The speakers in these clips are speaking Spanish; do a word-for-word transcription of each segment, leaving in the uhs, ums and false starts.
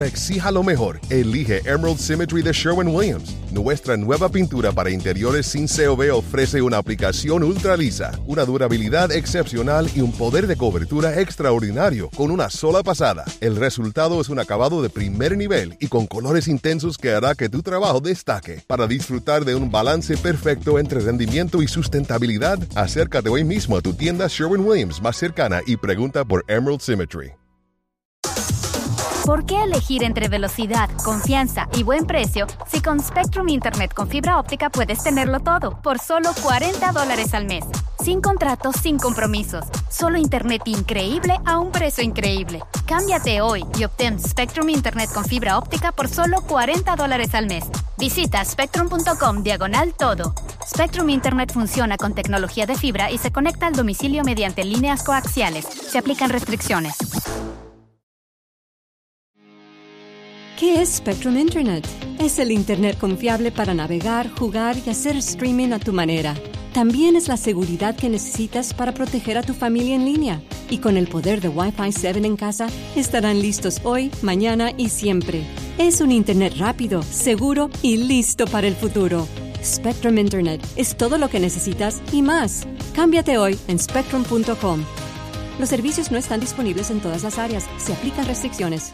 Exija lo mejor. Elige Emerald Symmetry de Sherwin-Williams. Nuestra nueva pintura para interiores sin C O V ofrece una aplicación ultra lisa, una durabilidad excepcional y un poder de cobertura extraordinario con una sola pasada. El resultado es un acabado de primer nivel y con colores intensos que hará que tu trabajo destaque. Para disfrutar de un balance perfecto entre rendimiento y sustentabilidad, acércate hoy mismo a tu tienda Sherwin-Williams más cercana y pregunta por Emerald Symmetry. ¿Por qué elegir entre velocidad, confianza y buen precio si con Spectrum Internet con fibra óptica puedes tenerlo todo por solo cuarenta dólares al mes? Sin contratos, sin compromisos. Solo internet increíble a un precio increíble. Cámbiate hoy y obtén Spectrum Internet con fibra óptica por solo cuarenta dólares al mes. Visita spectrum.com diagonal todo. Spectrum Internet funciona con tecnología de fibra y se conecta al domicilio mediante líneas coaxiales. Se aplican restricciones. ¿Qué es Spectrum Internet? Es el Internet confiable para navegar, jugar y hacer streaming a tu manera. También es la seguridad que necesitas para proteger a tu familia en línea. Y con el poder de Wi-Fi siete en casa, estarán listos hoy, mañana y siempre. Es un Internet rápido, seguro y listo para el futuro. Spectrum Internet es todo lo que necesitas y más. Cámbiate hoy en spectrum punto com. Los servicios no están disponibles en todas las áreas. Se aplican restricciones.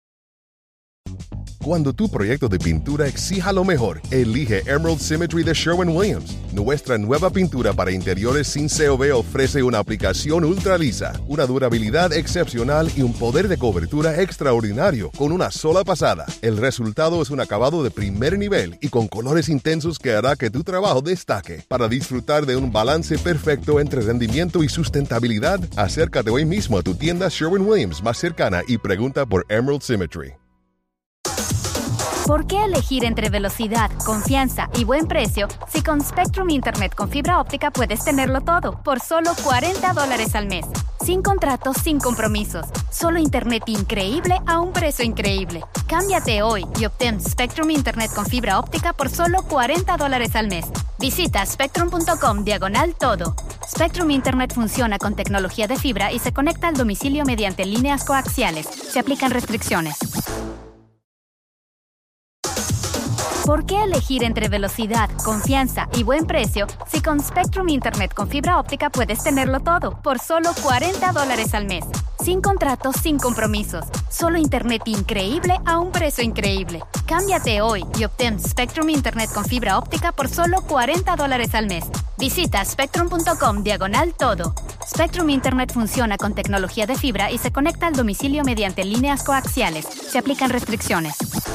Cuando tu proyecto de pintura exija lo mejor, elige Emerald Symmetry de Sherwin-Williams. Nuestra nueva pintura para interiores sin C O V ofrece una aplicación ultra lisa, una durabilidad excepcional y un poder de cobertura extraordinario con una sola pasada. El resultado es un acabado de primer nivel y con colores intensos que hará que tu trabajo destaque. Para disfrutar de un balance perfecto entre rendimiento y sustentabilidad, acércate hoy mismo a tu tienda Sherwin-Williams más cercana y pregunta por Emerald Symmetry. ¿Por qué elegir entre velocidad, confianza y buen precio si con Spectrum Internet con fibra óptica puedes tenerlo todo por solo cuarenta dólares al mes? Sin contratos, sin compromisos. Solo internet increíble a un precio increíble. Cámbiate hoy y obtén Spectrum Internet con fibra óptica por solo cuarenta dólares al mes. Visita spectrum.com diagonal todo. Spectrum Internet funciona con tecnología de fibra y se conecta al domicilio mediante líneas coaxiales. Se aplican restricciones. ¿Por qué elegir entre velocidad, confianza y buen precio si con Spectrum Internet con fibra óptica puedes tenerlo todo por solo cuarenta dólares al mes? Sin contratos, sin compromisos. Solo internet increíble a un precio increíble. Cámbiate hoy y obtén Spectrum Internet con fibra óptica por solo cuarenta dólares al mes. Visita spectrum.com diagonal todo. Spectrum Internet funciona con tecnología de fibra y se conecta al domicilio mediante líneas coaxiales. Se aplican restricciones.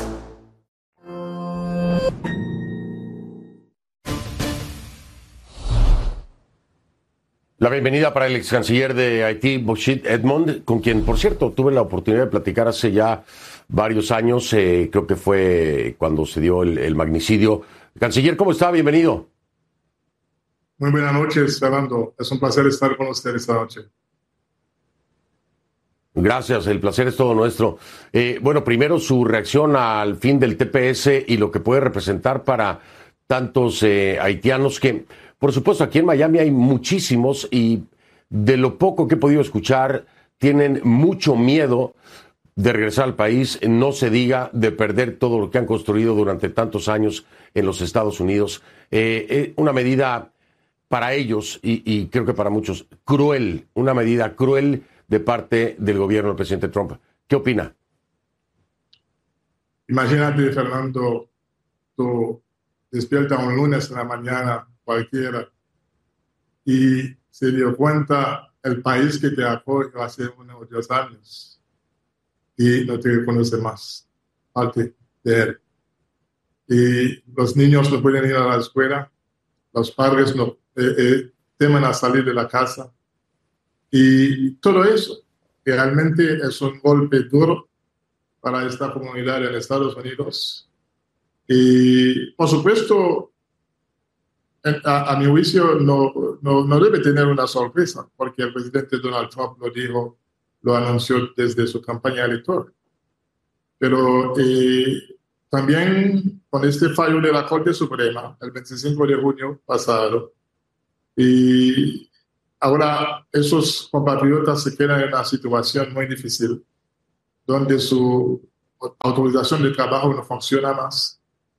La bienvenida para el ex canciller de Haití, Moshid Edmond, con quien, por cierto, tuve la oportunidad de platicar hace ya varios años, eh, creo que fue cuando se dio el, el magnicidio. Canciller, ¿cómo está? Bienvenido. Muy buenas noches, Fernando. Es un placer estar con usted esta noche. Gracias, el placer es todo nuestro. Eh, bueno, primero su reacción al fin del T P S y lo que puede representar para tantos eh, haitianos que, por supuesto, aquí en Miami hay muchísimos y de lo poco que he podido escuchar, tienen mucho miedo de regresar al país, no se diga de perder todo lo que han construido durante tantos años en los Estados Unidos. Eh, eh, una medida para ellos y, y creo que para muchos cruel, una medida cruel de parte del gobierno del presidente Trump. ¿Qué opina? Imagínate, Fernando, tú despiertas un lunes en la mañana, cualquiera, y se dio cuenta el país que te acogió hace unos diez años y no te conoce más, parte de él. Y los niños no pueden ir a la escuela, los padres no eh, eh, temen a salir de la casa. Y todo eso realmente es un golpe duro para esta comunidad en Estados Unidos. Y, por supuesto, a, a mi juicio, no, no, no debe tener una sorpresa, porque el presidente Donald Trump lo dijo, lo anunció desde su campaña electoral. Pero eh, también con este fallo de la Corte Suprema, el veinticinco de junio pasado, y ahora esos compatriotas se quedan en una situación muy difícil, donde su autorización de trabajo no funciona más.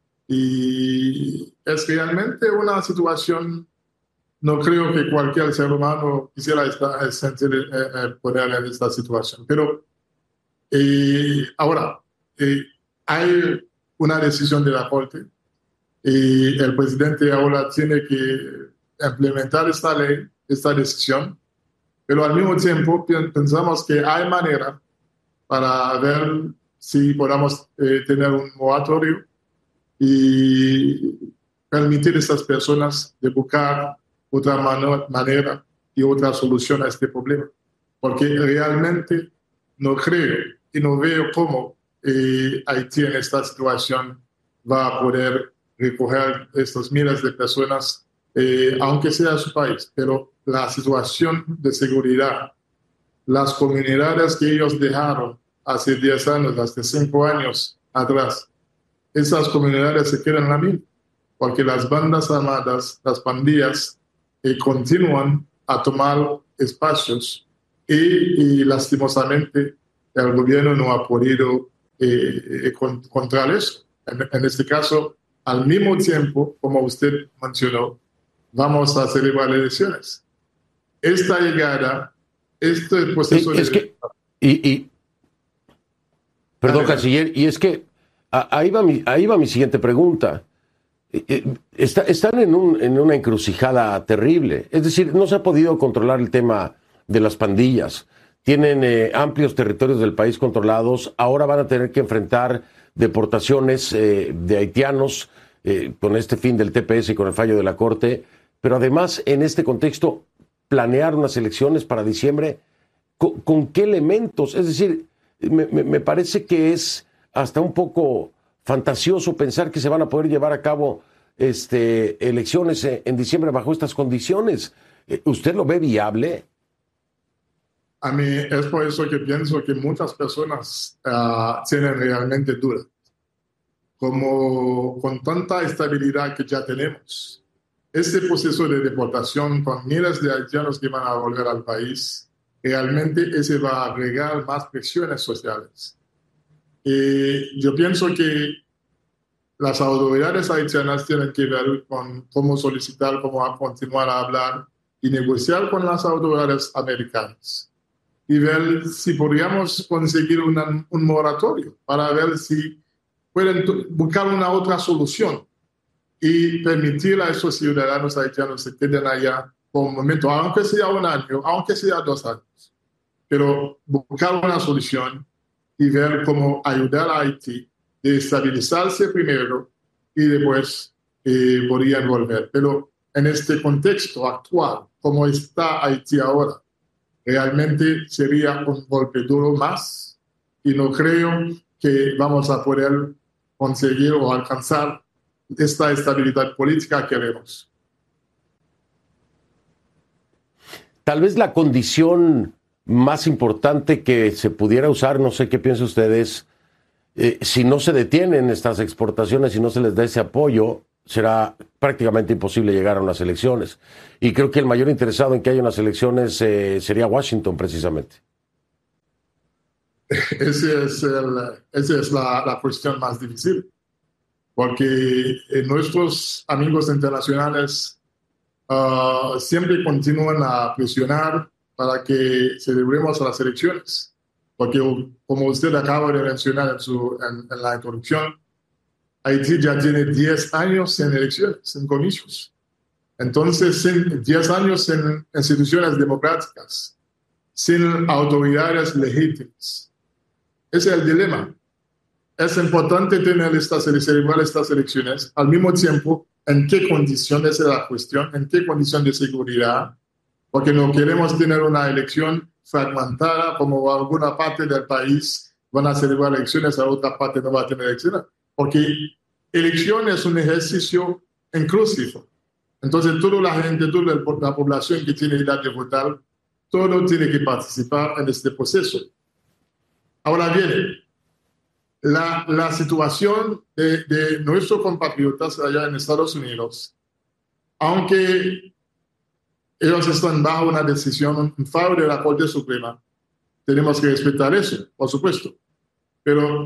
Y es realmente una situación, no creo que cualquier ser humano quisiera estar, sentir, eh, eh, poner en esta situación. Pero eh, ahora, eh, hay una decisión de la Corte y el presidente ahora tiene que implementar esta ley, esta decisión, pero al mismo tiempo pensamos que hay manera para ver si podamos eh, tener un moratorio y permitir a estas personas de buscar otra mano, manera y otra solución a este problema. Porque realmente no creo y no veo cómo eh, Haití en esta situación va a poder recoger estos miles de personas, eh, aunque sea su país. Pero la situación de seguridad, las comunidades que ellos dejaron hace diez años, hace cinco años atrás, esas comunidades se quedan en la misma, porque las bandas armadas, las pandillas, eh, continúan a tomar espacios y, y lastimosamente el gobierno no ha podido eh, controlar eso. En, en este caso, al mismo tiempo, como usted mencionó, vamos a celebrar elecciones. Esta llegada, este proceso es de... Que, y, y, perdón, Adelante. Canciller, y es que ahí va mi, ahí va mi siguiente pregunta. Está, están en, un, en una encrucijada terrible. Es decir, no se ha podido controlar el tema de las pandillas. Tienen eh, amplios territorios del país controlados. Ahora van a tener que enfrentar deportaciones eh, de haitianos eh, con este fin del T P S y con el fallo de la Corte. Pero además, en este contexto, planear unas elecciones para diciembre, ¿con, con qué elementos? Es decir, me, me, me parece que es hasta un poco fantasioso pensar que se van a poder llevar a cabo este, elecciones en diciembre bajo estas condiciones. ¿Usted lo ve viable? A mí es por eso que pienso que muchas personas uh, tienen realmente dudas. Como con tanta estabilidad que ya tenemos, este proceso de deportación con miles de haitianos que van a volver al país, realmente ese va a agregar más presiones sociales. Y yo pienso que las autoridades haitianas tienen que ver con cómo solicitar, cómo continuar a hablar y negociar con las autoridades americanas y ver si podríamos conseguir una, un moratorio para ver si pueden buscar una otra solución y permitir a esos ciudadanos haitianos que se queden allá por un momento, aunque sea un año, aunque sea dos años, pero buscar una solución y ver cómo ayudar a Haití de estabilizarse primero y después eh, podrían volver. Pero en este contexto actual, como está Haití ahora, realmente sería un golpe duro más y no creo que vamos a poder conseguir o alcanzar esta estabilidad política que queremos. Tal vez la condición más importante que se pudiera usar, no sé qué piensan ustedes, eh, si no se detienen estas exportaciones, si no se les da ese apoyo, será prácticamente imposible llegar a unas elecciones. Y creo que el mayor interesado en que haya unas elecciones eh, sería Washington, precisamente. Ese es el, esa es la, la cuestión más difícil, porque eh, nuestros amigos internacionales uh, siempre continúan a presionar para que celebremos las elecciones, porque como usted acaba de mencionar en, su, en, en la introducción, Haití ya tiene diez años sin elecciones, sin comicios. Entonces, sin diez años sin instituciones democráticas, sin autoridades legítimas. Ese es el dilema. Es importante tener estas, celebrar estas elecciones, al mismo tiempo, en qué condiciones es la cuestión, en qué condición de seguridad, porque no queremos tener una elección fragmentada, como alguna parte del país van a celebrar elecciones, a otra parte no va a tener elecciones, porque elección es un ejercicio inclusivo. Entonces, toda la gente, toda la población que tiene edad de votar, todo tiene que participar en este proceso. Ahora bien, la, la situación de, de nuestros compatriotas allá en Estados Unidos, aunque ellos están bajo una decisión en favor de la Corte Suprema, tenemos que respetar eso, por supuesto. Pero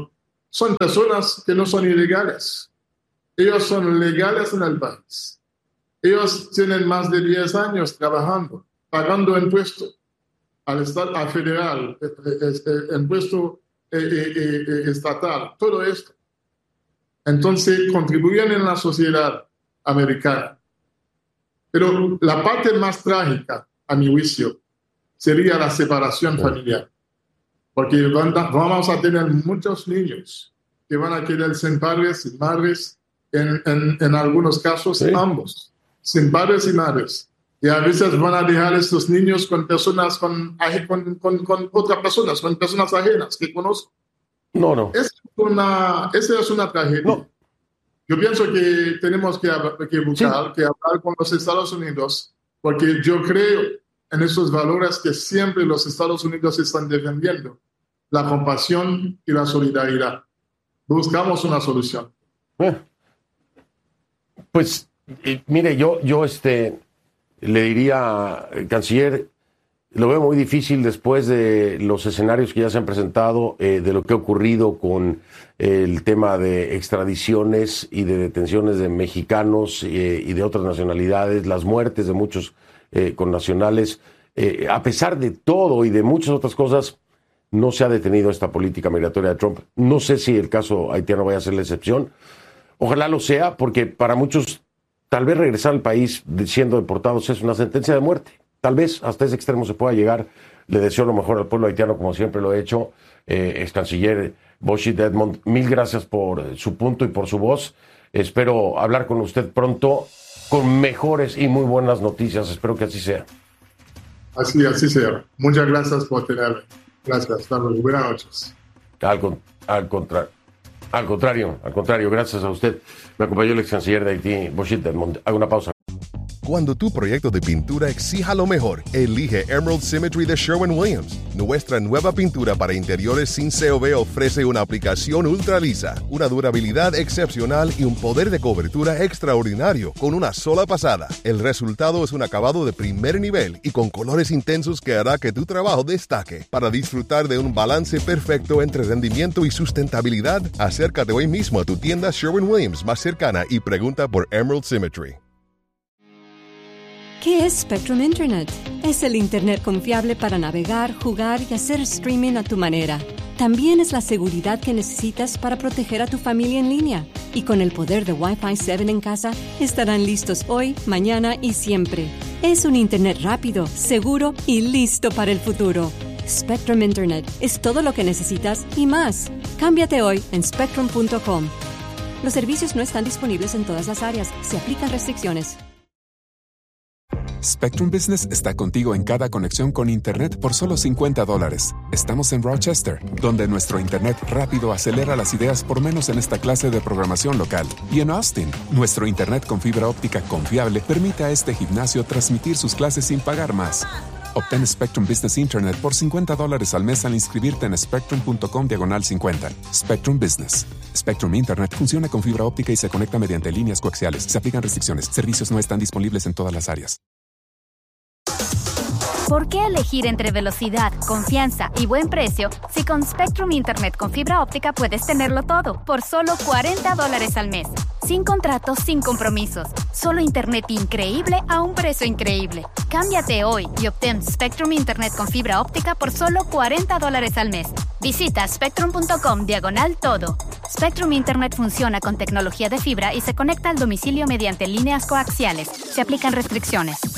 son personas que no son ilegales. Ellos son legales en el país. Ellos tienen más de diez años trabajando, pagando impuestos al Estado al federal, eh, eh, eh, impuesto eh, eh, eh, estatal, todo esto. Entonces, contribuyen en la sociedad americana. Pero la parte más trágica, a mi juicio, sería la separación familiar. Porque van a, vamos a tener muchos niños que van a quedar sin padres y madres, en, en, en algunos casos sí. ambos, sin padres y madres. Y a veces van a dejar a estos niños con personas, con, con, con, con otras personas, con personas ajenas que conozco. No, no. Es una, esa es una tragedia. No. Yo pienso que tenemos que, que buscar, sí. que hablar con los Estados Unidos, porque yo creo en esos valores que siempre los Estados Unidos están defendiendo, la compasión y la solidaridad. Buscamos una solución. Eh, pues, eh, mire, yo, yo este, le diría, eh, canciller, lo veo muy difícil después de los escenarios que ya se han presentado, eh, de lo que ha ocurrido con eh, el tema de extradiciones y de detenciones de mexicanos eh, y de otras nacionalidades, las muertes de muchos eh, connacionales. Eh, a pesar de todo y de muchas otras cosas, no se ha detenido esta política migratoria de Trump. No sé si el caso haitiano vaya a ser la excepción. Ojalá lo sea, porque para muchos tal vez regresar al país siendo deportados es una sentencia de muerte. Tal vez hasta ese extremo se pueda llegar. Le deseo lo mejor al pueblo haitiano, como siempre lo he hecho. Eh, ex canciller Boschit Edmond, mil gracias por su punto y por su voz. Espero hablar con usted pronto con mejores y muy buenas noticias. Espero que así sea. Así, así sea. Muchas gracias por tenerme. Gracias, hasta luego. Buenas noches. Al, al, contra, al contrario, al contrario, gracias a usted. Me acompañó el ex canciller de Haití, Boschit Edmond. Hago una pausa. Cuando tu proyecto de pintura exija lo mejor, elige Emerald Symmetry de Sherwin-Williams. Nuestra nueva pintura para interiores sin C O V ofrece una aplicación ultra lisa, una durabilidad excepcional y un poder de cobertura extraordinario con una sola pasada. El resultado es un acabado de primer nivel y con colores intensos que hará que tu trabajo destaque. Para disfrutar de un balance perfecto entre rendimiento y sustentabilidad, acércate hoy mismo a tu tienda Sherwin-Williams más cercana y pregunta por Emerald Symmetry. ¿Qué es Spectrum Internet? Es el Internet confiable para navegar, jugar y hacer streaming a tu manera. También es la seguridad que necesitas para proteger a tu familia en línea. Y con el poder de Wi-Fi siete en casa, estarán listos hoy, mañana y siempre. Es un Internet rápido, seguro y listo para el futuro. Spectrum Internet es todo lo que necesitas y más. Cámbiate hoy en spectrum punto com. Los servicios no están disponibles en todas las áreas. Se aplican restricciones. Spectrum Business está contigo en cada conexión con Internet por solo cincuenta dólares. Estamos en Rochester, donde nuestro Internet rápido acelera las ideas por menos en esta clase de programación local. Y en Austin, nuestro Internet con fibra óptica confiable permite a este gimnasio transmitir sus clases sin pagar más. Obtén Spectrum Business Internet por cincuenta dólares al mes al inscribirte en spectrum punto com diagonal cincuenta. Spectrum Business. Spectrum Internet funciona con fibra óptica y se conecta mediante líneas coaxiales. Se aplican restricciones. Servicios no están disponibles en todas las áreas. ¿Por qué elegir entre velocidad, confianza y buen precio si con Spectrum Internet con fibra óptica puedes tenerlo todo por solo cuarenta dólares al mes? Sin contratos, sin compromisos. Solo Internet increíble a un precio increíble. Cámbiate hoy y obtén Spectrum Internet con fibra óptica por solo cuarenta dólares al mes. Visita spectrum punto com diagonal todo. Spectrum Internet funciona con tecnología de fibra y se conecta al domicilio mediante líneas coaxiales. Se aplican restricciones.